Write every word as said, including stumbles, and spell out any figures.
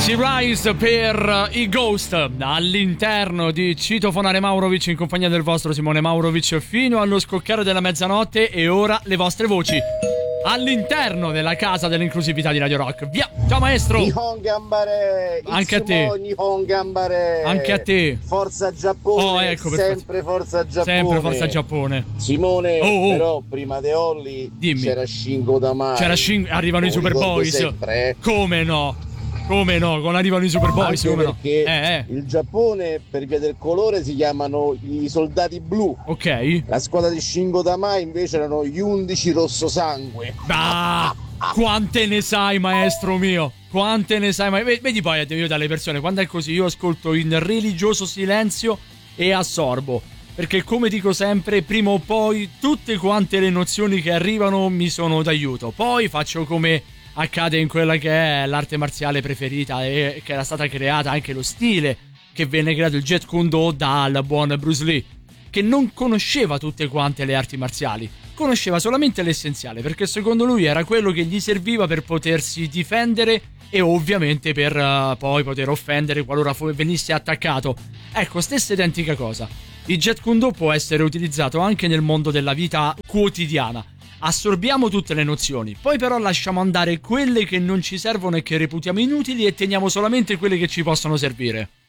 Easy Rise per i Ghost all'interno di Citofonare Maurovic in compagnia del vostro Simone Maurovic fino allo scoccare della mezzanotte. E ora le vostre voci all'interno della casa dell'inclusività di Radio Rock. Via, ciao maestro. Nihon Gambare. Anche a te. Nihon Gambare. Anche a te. Forza Giappone. Oh, ecco, sempre Forza Giappone. Sempre Forza Giappone. Simone, oh, oh. però prima De Olli Dimmi. c'era Shingo Damai. C'era Shingo, arrivano i Super Boys. Sempre, eh. Come no? Come no? Con arrivano i Super Boys, Anche come no? perché Eh, eh. il Giappone, per via del colore, si chiamano i soldati blu. Ok. La squadra di Shingo Damai invece erano gli undici rosso sangue. Ah, quante ne sai, maestro mio? Quante ne sai? Ma vedi poi io dalle persone, quando è così, io ascolto in religioso silenzio e assorbo. Perché come dico sempre, prima o poi tutte quante le nozioni che arrivano mi sono d'aiuto. Poi faccio come accade in quella che è l'arte marziale preferita e che era stata creata, anche lo stile che venne creato, il Jeet Kune Do, dal buon Bruce Lee, che non conosceva tutte quante le arti marziali, conosceva solamente l'essenziale, perché secondo lui era quello che gli serviva per potersi difendere e ovviamente per uh, poi poter offendere qualora fu- venisse attaccato. Ecco, stessa identica cosa. Il Jeet Kune Do può essere utilizzato anche nel mondo della vita quotidiana. Assorbiamo tutte le nozioni, poi però lasciamo andare quelle che non ci servono e che reputiamo inutili e teniamo solamente quelle che ci possono servire.